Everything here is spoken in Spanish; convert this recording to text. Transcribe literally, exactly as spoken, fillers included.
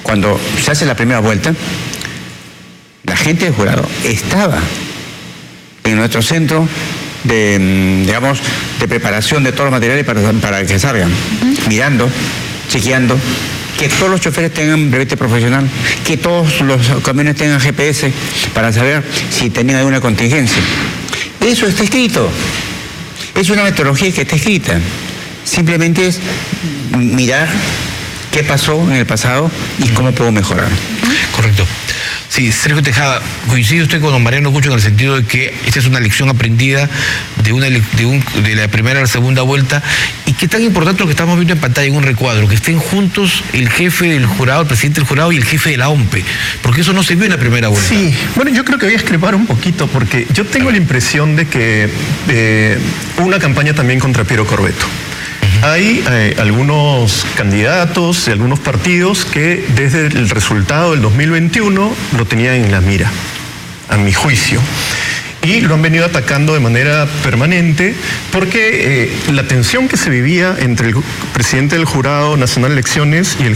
cuando se hace la primera vuelta, la gente del jurado estaba en nuestro centro de, digamos, de preparación de todos los materiales para, para que salgan, uh-huh. mirando, chequeando, que todos los choferes tengan brevete profesional, que todos los camiones tengan G P S para saber si tenían alguna contingencia. Eso está escrito. Es una metodología que está escrita. Simplemente es mirar qué pasó en el pasado y cómo puedo mejorar. Correcto. Sí, Sergio Tejada, coincide usted con don Mariano Cucho en el sentido de que esta es una lección aprendida de, una, de, un, de la primera a la segunda vuelta, y qué tan importante lo que estamos viendo en pantalla en un recuadro, que estén juntos el jefe del jurado, el presidente del jurado y el jefe de la O M P E, porque eso no se vio en la primera vuelta. Sí, bueno, yo creo que voy a discrepar un poquito, porque yo tengo la impresión de que eh, hubo una campaña también contra Piero Corvetto. Hay eh, algunos candidatos de algunos partidos que desde el resultado del dos mil veintiuno lo tenían en la mira, a mi juicio. Y lo han venido atacando de manera permanente porque eh, la tensión que se vivía entre el presidente del Jurado Nacional de Elecciones y el